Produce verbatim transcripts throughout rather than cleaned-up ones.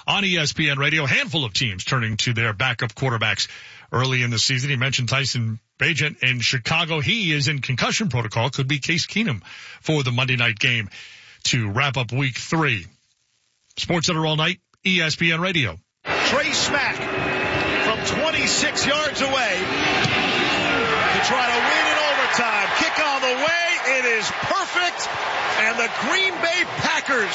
on E S P N Radio. A handful of teams turning to their backup quarterbacks early in the season. He mentioned Tyson Bagent in Chicago. He is in concussion protocol. Could be Case Keenum for the Monday night game to wrap up week three. Sports Center all night, E S P N Radio. Trey Smack from twenty-six yards away to try to win in overtime. Kick on the way. It is perfect. And the Green Bay Packers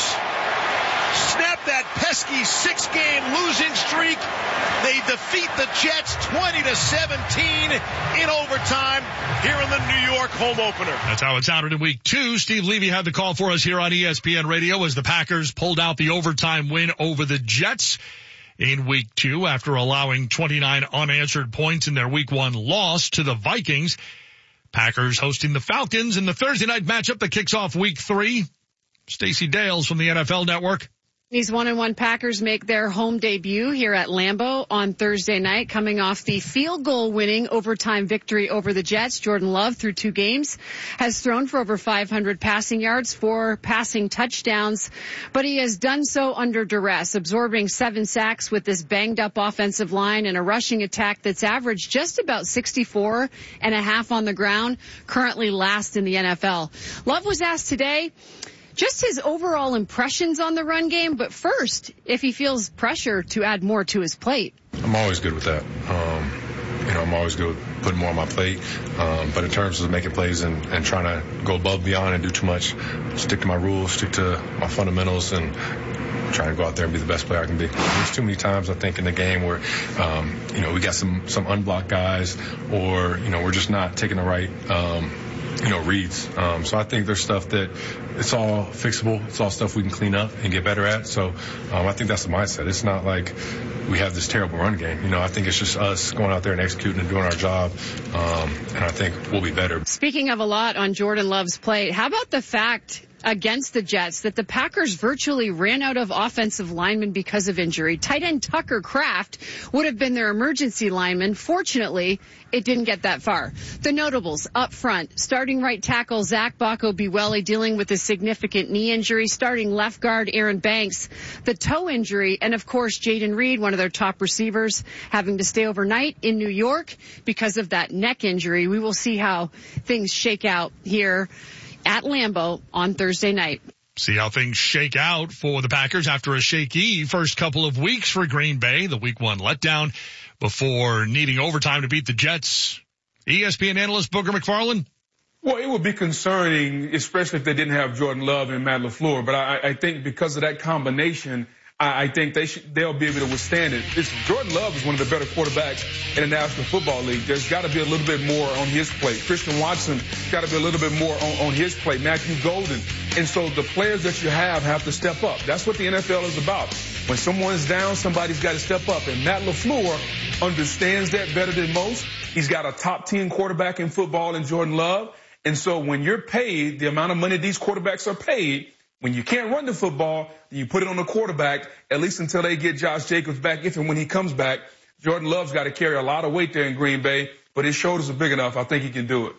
snap that pesky six-game losing streak. They defeat the Jets twenty to seventeen in overtime here in the New York home opener. That's how it sounded in week two. Steve Levy had the call for us here on E S P N Radio as the Packers pulled out the overtime win over the Jets in week two after allowing twenty-nine unanswered points in their week one loss to the Vikings. Packers hosting the Falcons in the Thursday night matchup that kicks off week three. Stacey Dales from the N F L Network. These one and one Packers make their home debut here at Lambeau on Thursday night, coming off the field goal winning overtime victory over the Jets. Jordan Love, through two games, has thrown for over five hundred passing yards, four passing touchdowns, but he has done so under duress, absorbing seven sacks with this banged up offensive line and a rushing attack that's averaged just about sixty-four and a half on the ground, currently last in the N F L. Love was asked today just his overall impressions on the run game, but first, if he feels pressure to add more to his plate. I'm always good with that. Um, you know, I'm always good with putting more on my plate. Um, but in terms of making plays and, and trying to go above and beyond and do too much, stick to my rules, stick to my fundamentals, and trying to go out there and be the best player I can be. There's too many times, I think, in the game where, um, you know, we got some, some unblocked guys, or, you know, we're just not taking the right, um, you know, reads. Um, so I think there's stuff that it's all fixable. It's all stuff we can clean up and get better at. So um, I think that's the mindset. It's not like we have this terrible run game. You know, I think it's just us going out there and executing and doing our job. Um, and I think we'll be better. Speaking of a lot on Jordan Love's plate, how about the fact against the Jets that the Packers virtually ran out of offensive linemen because of injury? Tight end Tucker Kraft would have been their emergency lineman. Fortunately, it didn't get that far. The notables up front, starting right tackle Zach Bacco-Buwele dealing with a significant knee injury, starting left guard Aaron Banks, the toe injury, and of course Jaden Reed, one of their top receivers, having to stay overnight in New York because of that neck injury. We will see how things shake out here at Lambeau on Thursday night. See how things shake out for the Packers after a shaky first couple of weeks for Green Bay. The week one letdown before needing overtime to beat the Jets. E S P N analyst Booger McFarland. Well, it would be concerning, especially if they didn't have Jordan Love and Matt LaFleur. But I, I think because of that combination, I, I think they should, they'll be able to withstand it. It's, Jordan Love is one of the better quarterbacks in the National Football League. There's got to be a little bit more on his plate. Christian Watson got to be a little bit more on, on his plate. Matthew Golden. And so the players that you have have to step up. That's what the N F L is about. When someone's down, somebody's got to step up. And Matt LaFleur understands that better than most. He's got a top ten quarterback in football in Jordan Love. And so when you're paid the amount of money these quarterbacks are paid, when you can't run the football, you put it on the quarterback, at least until they get Josh Jacobs back. If and when he comes back, Jordan Love's got to carry a lot of weight there in Green Bay, but his shoulders are big enough. I think he can do it.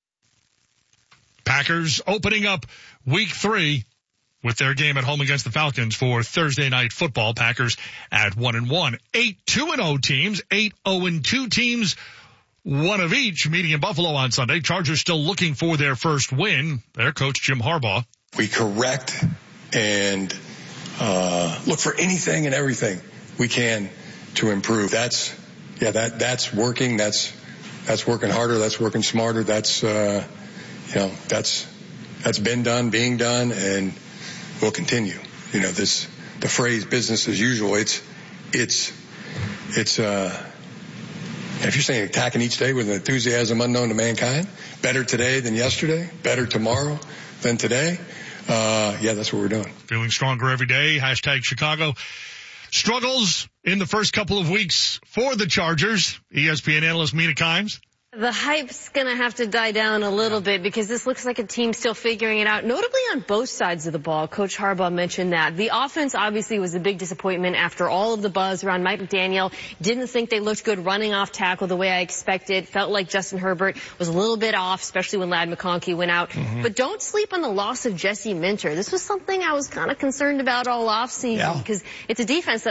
Packers opening up week three with their game at home against the Falcons for Thursday night football. Packers at one and one. Eight two and oh teams, eight oh and two teams, one of each meeting in Buffalo on Sunday. Chargers still looking for their first win. Their coach, Jim Harbaugh. We correct and uh, look for anything and everything we can to improve. That's, yeah, that that's working. That's that's working harder. That's working smarter. That's, uh, you know, that's that's been done, being done, and will continue. You know, this the phrase "business as usual." It's it's it's. Uh, if you're saying attacking each day with an enthusiasm unknown to mankind, better today than yesterday, better tomorrow than today. Uh, yeah, that's what we're doing. Feeling stronger every day. Hashtag Chicago. Struggles in the first couple of weeks for the Chargers. E S P N analyst Mina Kimes. The hype's going to have to die down a little bit because this looks like a team still figuring it out, notably on both sides of the ball. Coach Harbaugh mentioned that. The offense obviously was a big disappointment after all of the buzz around Mike McDaniel. Didn't think they looked good running off tackle the way I expected. Felt like Justin Herbert was a little bit off, especially when Ladd McConkey went out. Mm-hmm. But don't sleep on the loss of Jesse Minter. This was something I was kind of concerned about all offseason because yeah. it's a defense that